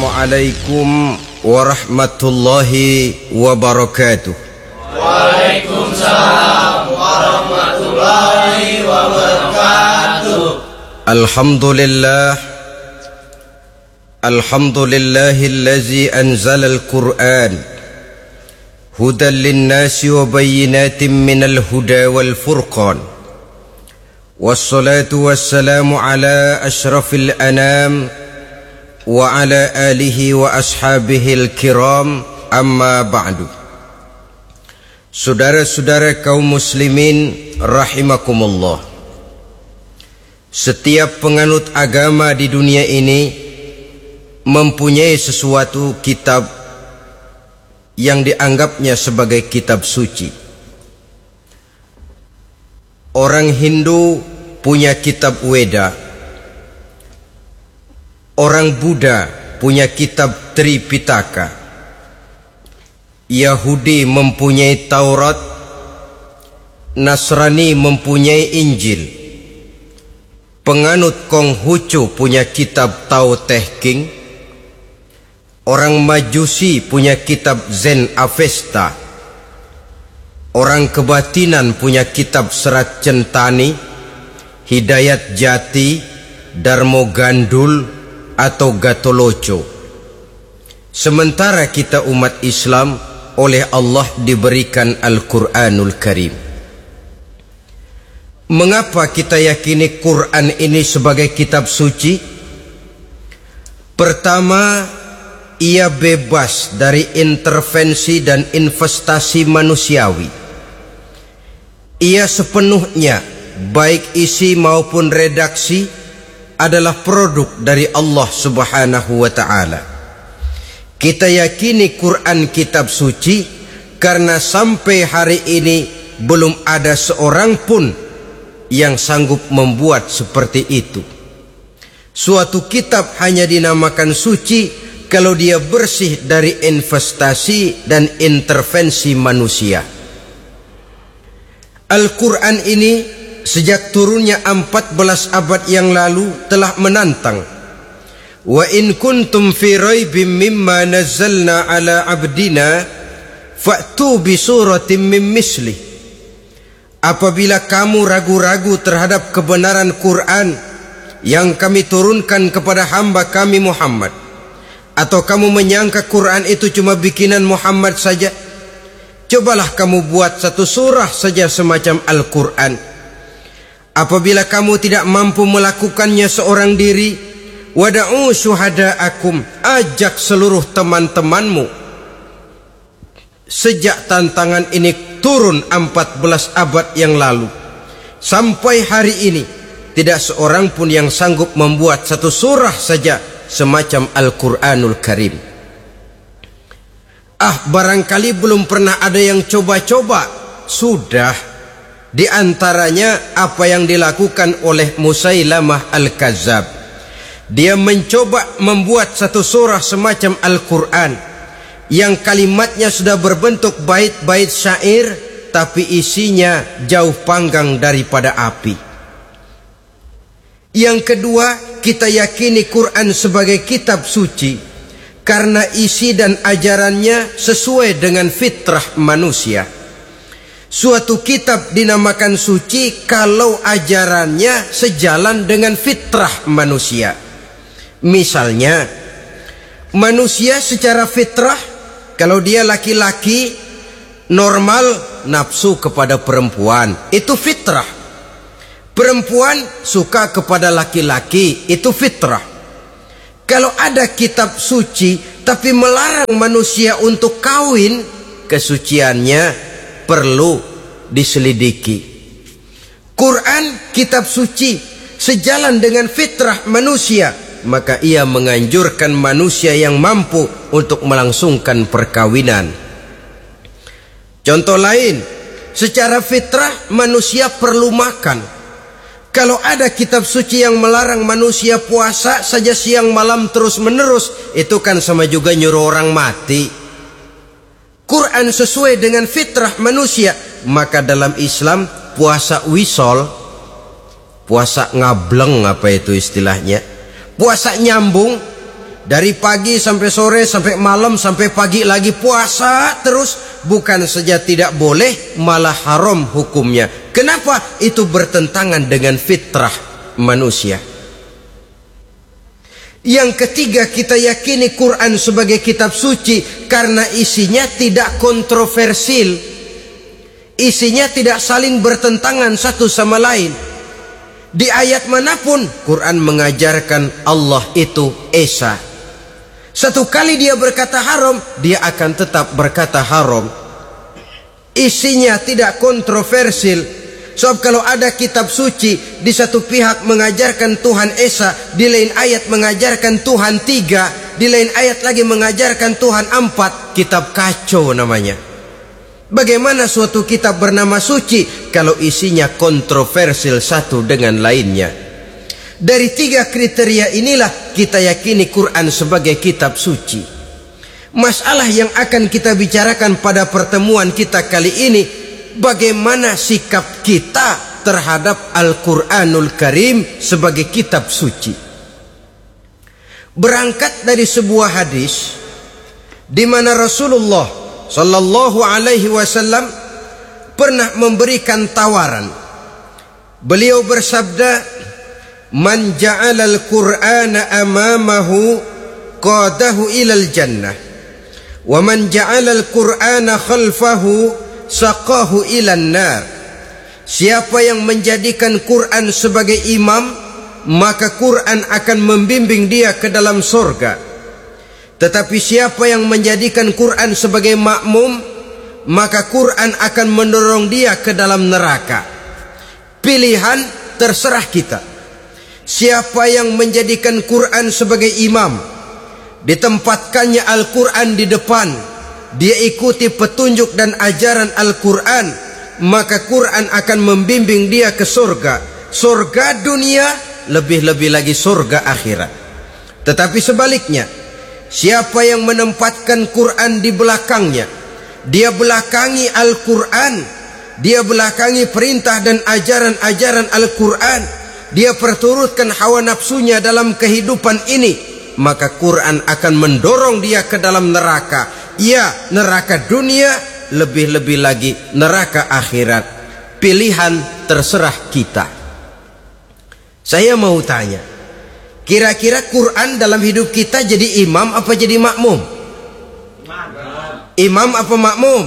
Assalamualaikum warahmatullahi wabarakatuh. Waalaikumsalam warahmatullahi wabarakatuh. Alhamdulillahillazi anzala al-Qur'an hudan linnasi wa bayyinatin minal huda wal furqan. Wassalatu wassalamu ala asyrafil anam wa ala alihi wa ashabihil kiram, amma ba'du. Saudara-saudara kaum muslimin rahimakumullah, setiap penganut agama di dunia ini mempunyai sesuatu kitab yang dianggapnya sebagai kitab suci. Orang Hindu punya kitab Weda, orang Buddha punya kitab Tripitaka, Yahudi mempunyai Taurat, Nasrani mempunyai Injil, penganut Konghucu punya kitab Tao Te Ching, orang Majusi punya kitab Zen Avesta, orang kebatinan punya kitab Serat Centani, Hidayat Jati, Darmo Gandul atau Gatoloco. Sementara kita umat Islam oleh Allah diberikan Al-Quranul Karim. Mengapa kita yakini Quran ini sebagai kitab suci? Pertama, ia bebas dari intervensi dan investasi manusiawi. Ia sepenuhnya, baik isi maupun redaksi, adalah produk dari Allah Subhanahu wa ta'ala. Kita yakini Quran kitab suci karena sampai hari ini belum ada seorang pun yang sanggup membuat seperti itu. Suatu kitab hanya dinamakan suci kalau dia bersih dari investasi dan intervensi manusia. Al-Quran ini sejak turunnya 14 abad yang lalu telah menantang. Wa in kuntum fi raibim mimma nazzalna ala abdina fa'tu bi suratin min misli. Apabila kamu ragu-ragu terhadap kebenaran Quran yang kami turunkan kepada hamba kami Muhammad, atau kamu menyangka Quran itu cuma bikinan Muhammad saja, cobalah kamu buat satu surah saja semacam Al-Quran. Apabila kamu tidak mampu melakukannya seorang diri, wada'u syuhada'akum, ajak seluruh teman-temanmu. Sejak tantangan ini turun 14 abad yang lalu sampai hari ini, tidak seorang pun yang sanggup membuat satu surah saja semacam Al-Quranul Karim. Barangkali belum pernah ada yang coba-coba. Sudah. Di antaranya apa yang dilakukan oleh Musailamah Al-Kazzab. Dia mencoba membuat satu surah semacam Al-Quran yang kalimatnya sudah berbentuk bait-bait syair, tapi isinya jauh panggang daripada api. Yang kedua, kita yakini Quran sebagai kitab suci karena isi dan ajarannya sesuai dengan fitrah manusia. Suatu kitab dinamakan suci kalau ajarannya sejalan dengan fitrah manusia. Misalnya, manusia secara fitrah, kalau dia laki-laki normal nafsu kepada perempuan, itu fitrah. Perempuan suka kepada laki-laki, itu fitrah. Kalau ada kitab suci tapi melarang manusia untuk kawin, kesuciannya perlu diselidiki. Quran kitab suci sejalan dengan fitrah manusia, maka ia menganjurkan manusia yang mampu untuk melangsungkan perkawinan. Contoh lain, secara fitrah manusia perlu makan. Kalau ada kitab suci yang melarang manusia puasa saja siang malam terus menerus, itu kan sama juga nyuruh orang mati. Quran sesuai dengan fitrah manusia, maka dalam Islam puasa wisol, puasa ngableng, apa itu istilahnya, puasa nyambung, Dari pagi sampai sore, sampai malam, sampai pagi lagi puasa terus. Bukan saja tidak boleh, malah haram hukumnya. Kenapa? Itu bertentangan dengan fitrah manusia. Yang ketiga, kita yakini Quran sebagai kitab suci karena isinya tidak kontroversial. Isinya tidak saling bertentangan satu sama lain. Di ayat manapun Quran mengajarkan Allah itu Esa. Satu kali dia berkata haram, dia akan tetap berkata haram. Isinya tidak kontroversial. Sebab kalau ada kitab suci, di satu pihak mengajarkan Tuhan Esa, di lain ayat mengajarkan Tuhan 3, di lain ayat lagi mengajarkan Tuhan 4, kitab kacau namanya. Bagaimana suatu kitab bernama suci kalau isinya kontroversial satu dengan lainnya? Dari 3 kriteria inilah kita yakini Quran sebagai kitab suci. Masalah yang akan kita bicarakan pada pertemuan kita kali ini, bagaimana sikap kita terhadap Al-Quranul Karim sebagai kitab suci. Berangkat dari sebuah hadis di mana Rasulullah sallallahu alaihi wasallam pernah memberikan tawaran. Beliau bersabda, "Man ja'ala al-Qur'ana amamahu qadahu ilal jannah, wa man ja'ala al-Qur'ana khalfahu saqahu ilan nar." Siapa yang menjadikan Quran sebagai imam, maka Quran akan membimbing dia ke dalam surga. Tetapi siapa yang menjadikan Quran sebagai makmum, maka Quran akan mendorong dia ke dalam neraka. Pilihan terserah kita. Siapa yang menjadikan Quran sebagai imam, ditempatkannya Al-Quran di depan, dia ikuti petunjuk dan ajaran Al-Quran, maka Quran akan membimbing dia ke surga. Surga dunia, lebih-lebih lagi surga akhirat. Tetapi sebaliknya, siapa yang menempatkan Quran di belakangnya, dia belakangi Al-Quran, dia belakangi perintah dan ajaran-ajaran Al-Quran, dia perturutkan hawa nafsunya dalam kehidupan ini, maka Quran akan mendorong dia ke dalam neraka. Ya, neraka dunia, lebih-lebih lagi neraka akhirat. Pilihan terserah kita. Saya mau tanya, kira-kira Quran dalam hidup kita jadi imam apa jadi makmum? Imam apa makmum?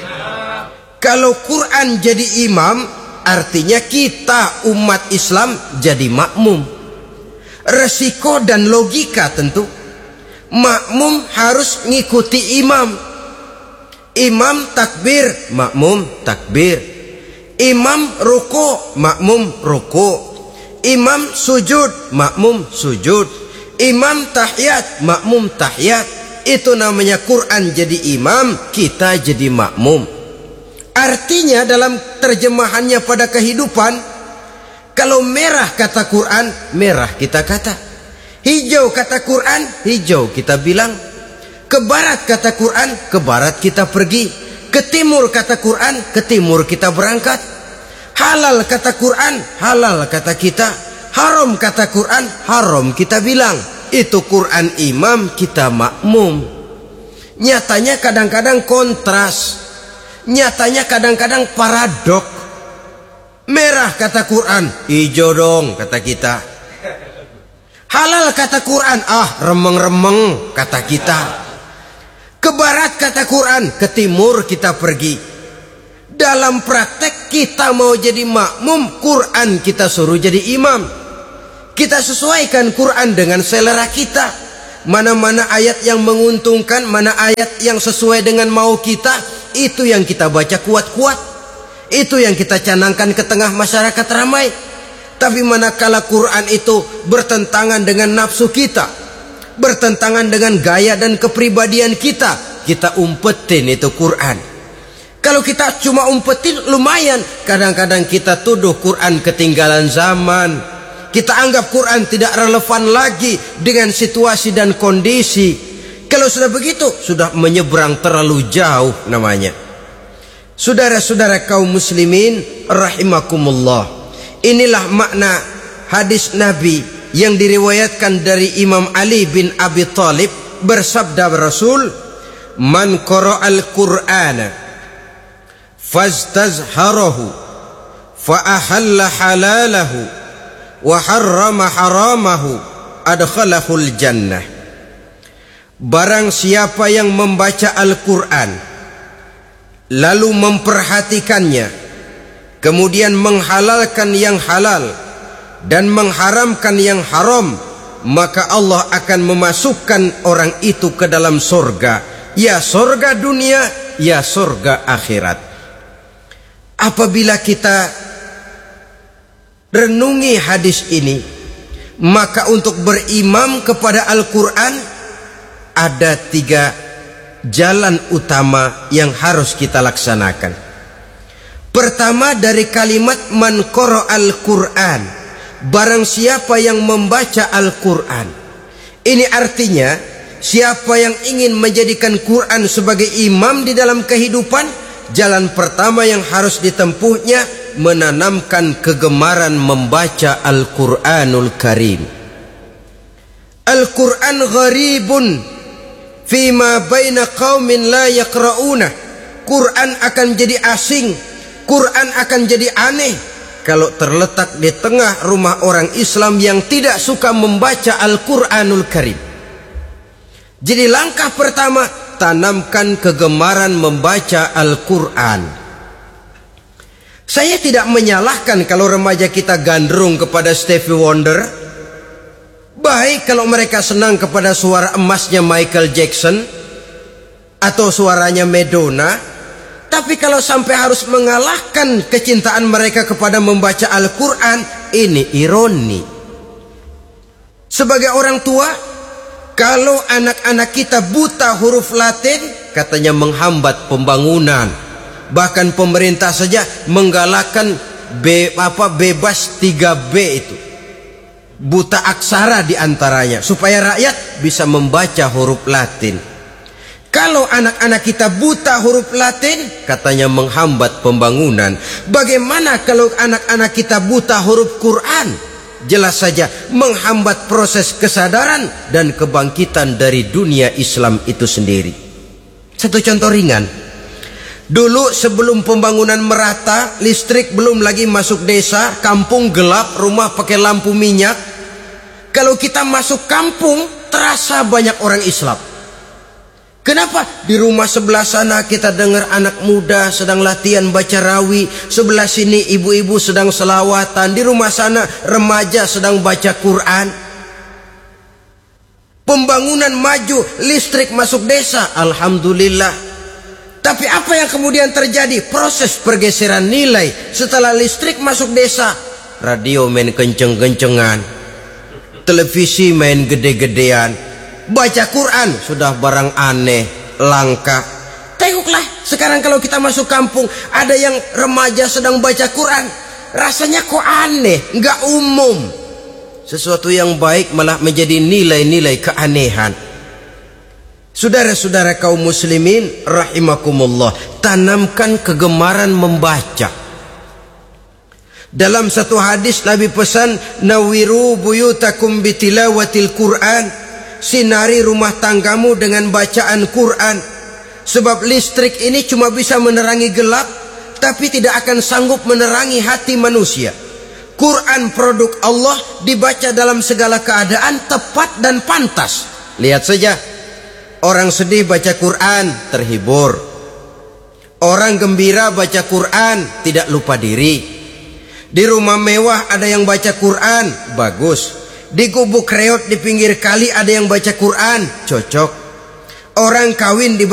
Kalau Quran jadi imam, artinya kita umat Islam jadi makmum. Resiko dan logika tentu, makmum harus ngikuti imam. Imam takbir, makmum takbir. Imam ruku, makmum ruku. Imam sujud, makmum sujud. Imam tahiyat, makmum tahiyat. Itu namanya Quran jadi imam, kita jadi makmum. Artinya dalam terjemahannya pada kehidupan, kalau merah kata Quran, merah kita kata. Hijau kata Quran, hijau kita bilang. Ke barat kata Quran, ke barat kita pergi. Ke timur kata Quran, ke timur kita berangkat. Halal kata Quran, halal kata kita. Haram kata Quran, haram kita bilang. Itu Quran imam, kita makmum. Nyatanya kadang-kadang kontras. Nyatanya kadang-kadang paradok. Merah kata Quran, hijau dong kata kita. Halal kata Quran, remeng-remeng kata kita. Ke barat kata Quran, ke timur kita pergi. Dalam praktek kita mau jadi makmum, Quran kita suruh jadi imam. Kita sesuaikan Quran dengan selera kita. Mana-mana ayat yang menguntungkan, mana ayat yang sesuai dengan mau kita, itu yang kita baca kuat-kuat. Itu yang kita canangkan ke tengah masyarakat ramai. Tapi manakala Quran itu bertentangan dengan nafsu kita, bertentangan dengan gaya dan kepribadian kita, kita umpetin itu Quran. Kalau kita cuma umpetin lumayan, kadang-kadang kita tuduh Quran ketinggalan zaman. Kita anggap Quran tidak relevan lagi dengan situasi dan kondisi. Kalau sudah begitu, sudah menyeberang terlalu jauh namanya. Saudara-saudara kaum muslimin rahimakumullah, inilah makna hadis Nabi yang diriwayatkan dari Imam Ali bin Abi Thalib, bersabda Rasul, "Man qara'al Qur'ana fastazharahu fa ahalla halalahu wa harrama haramahu adkhalahul jannah." Barang siapa yang membaca Al-Quran lalu memperhatikannya, kemudian menghalalkan yang halal dan mengharamkan yang haram, maka Allah akan memasukkan orang itu ke dalam surga, ya surga dunia, ya surga akhirat. Apabila kita renungi hadis ini, maka untuk berimam kepada Al-Quran ada 3 jalan utama yang harus kita laksanakan. Pertama, dari kalimat man qara'al Qur'an, barang siapa yang membaca Al-Quran. Ini artinya siapa yang ingin menjadikan Quran sebagai imam di dalam kehidupan, jalan pertama yang harus ditempuhnya menanamkan kegemaran membaca Al-Quranul Karim. Al-Quran gharibun fima baina qaumin la yaqra'una. Quran akan jadi asing, Quran akan jadi aneh kalau terletak di tengah rumah orang Islam yang tidak suka membaca Al-Quranul Karim. Jadi langkah pertama, tanamkan kegemaran membaca Al-Quran. Saya tidak menyalahkan kalau remaja kita gandrung kepada Stevie Wonder. Baik kalau mereka senang kepada suara emasnya Michael Jackson atau suaranya Madonna. Tapi kalau sampai harus mengalahkan kecintaan mereka kepada membaca Al-Quran, ini ironi. Sebagai orang tua, kalau anak-anak kita buta huruf Latin, katanya menghambat pembangunan. Bahkan pemerintah saja menggalakkan bebas 3B itu. Buta aksara diantaranya, supaya rakyat bisa membaca huruf Latin. Kalau anak-anak kita buta huruf Latin, katanya menghambat pembangunan. Bagaimana kalau anak-anak kita buta huruf Quran? Jelas saja menghambat proses kesadaran dan kebangkitan dari dunia Islam itu sendiri. Satu contoh ringan. Dulu sebelum pembangunan merata, listrik belum lagi masuk desa, kampung gelap, rumah pakai lampu minyak. Kalau kita masuk kampung, terasa banyak orang Islam. Kenapa? Di rumah sebelah sana kita dengar anak muda sedang latihan baca rawi, sebelah sini ibu-ibu sedang selawatan, di rumah sana remaja sedang baca Quran. Pembangunan maju, listrik masuk desa, alhamdulillah. Tapi apa yang kemudian terjadi? Proses pergeseran nilai setelah listrik masuk desa. Radio main kenceng-kencengan, televisi main gede-gedean. Baca Quran sudah barang aneh, langka. Tengoklah sekarang kalau kita masuk kampung, ada yang remaja sedang baca Quran, rasanya kok aneh, nggak umum. Sesuatu yang baik malah menjadi nilai-nilai keanehan. Saudara-saudara kaum muslimin rahimakumullah, tanamkan kegemaran membaca. Dalam satu hadis Nabi pesan, nawiru buyutakum bitilawatil Quran. Sinari rumah tanggamu dengan bacaan Quran. Sebab listrik ini cuma bisa menerangi gelap, tapi tidak akan sanggup menerangi hati manusia. Quran produk Allah, dibaca dalam segala keadaan, tepat dan pantas. Lihat saja, orang sedih baca Quran, terhibur. Orang gembira baca Quran, tidak lupa diri. Di rumah mewah ada yang baca Quran, bagus. Di gubuk reot di pinggir kali ada yang baca Quran, cocok. Orang kawin di